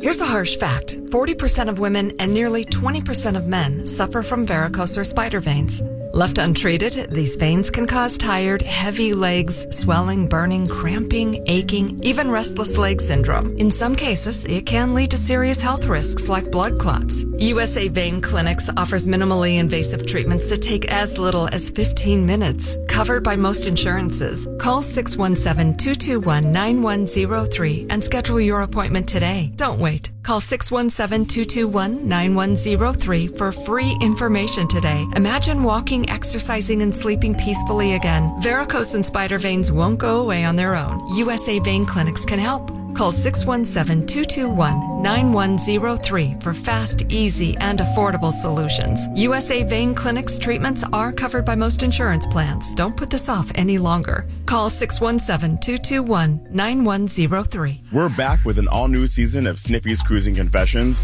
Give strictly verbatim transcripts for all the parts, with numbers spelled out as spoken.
Here's a harsh fact. forty percent of women and nearly twenty percent of men suffer from varicose or spider veins. Left untreated, these veins can cause tired, heavy legs, swelling, burning, cramping, aching, even restless leg syndrome. In some cases, it can lead to serious health risks like blood clots. U S A Vein Clinics offers minimally invasive treatments that take as little as fifteen minutes, covered by most insurances. Call six one seven, two two one, nine one zero three and schedule your appointment today. Don't wait. Call six one seven, two two one, nine one zero three for free information today. Imagine walking, exercising, and sleeping peacefully again. Varicose and spider veins won't go away on their own. U S A Vein Clinics can help. Call six one seven, two two one, nine one zero three for fast, easy, and affordable solutions. U S A Vein Clinics treatments are covered by most insurance plans. Don't put this off any longer. Call six one seven, two two one, nine one zero three. We're back with an all-new season of Snippy's Cruising Confessions.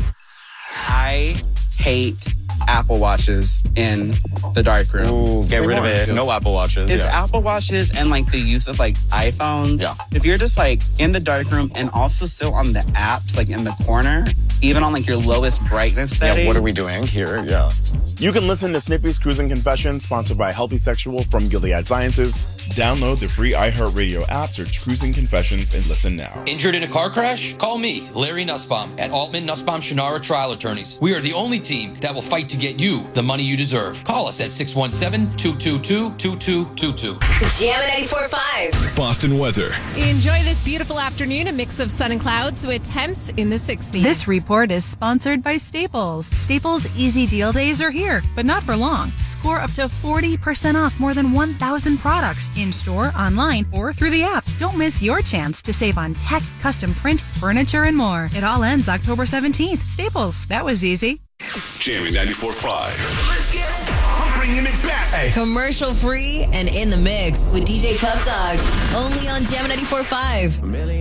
I hate Apple Watches in the dark room. Ooh, get rid of it. No Apple Watches. It's yeah. Apple Watches and like the use of like iPhones. Yeah. If you're just like in the dark room and also still on the apps, like in the corner, even on like your lowest brightness setting. Yeah, what are we doing here? Yeah. You can listen to Snippy's Cruising Confessions, sponsored by Healthy Sexual from Gilead Sciences. Download the free iHeartRadio app, search Cruising Confessions, and listen now. Injured in a car crash? Call me, Larry Nussbaum, at Altman Nussbaum Shannara Trial Attorneys. We are the only team that will fight to get you the money you deserve. Call us at six one seven, two two two, two two two two. Jam ninety-four point five. Boston weather. Enjoy this beautiful afternoon, a mix of sun and clouds with temps in the sixties. This report is sponsored by Staples. Staples Easy Deal Days are here, but not for long. Score up to forty percent off more than one thousand products in-store, online, or through the app. Don't miss your chance to save on tech, custom print, furniture, and more. It all ends October seventeenth. Staples. That was easy. Jamming ninety-four point five. Let's get it. I'm bringing it back. Hey. Commercial free and in the mix with D J Pup Dog. Only on Jam ninety-four point five.